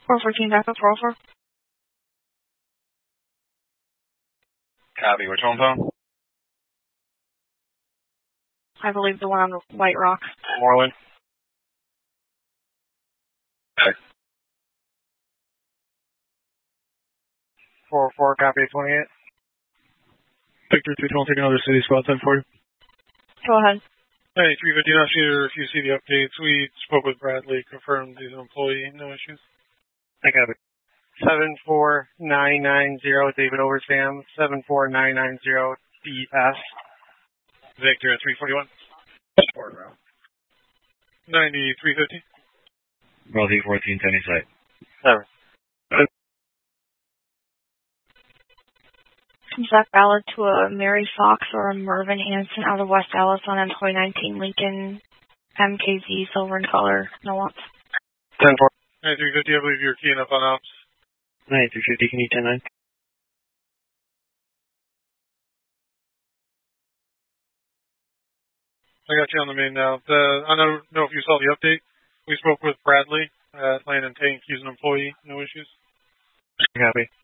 414 backup 404. Copy. Which home phone? I believe the one on the White Rock. Moreland. Okay. 404, copy 28. Victor 312, take another city squad time for you. Go ahead. Hey, 350, not sure if you see the updates. We spoke with Bradley, confirmed he's an employee, no issues. I got it. 74990, David Oversam, 74990 DS. Victor at 341. 9350. Rosie 14, Tony site. 7. Zach Ballard to a Mary Fox or a Mervyn Hanson out of West Allis on a 2019 Lincoln MKZ silver in color. No wants. 10-4. 9350, I believe you're keying up on ops. 9350, can you 10-9? I got you on the main now. I don't know if you saw the update. We spoke with Bradley at Land and Tank. He's an employee, no issues. Copy.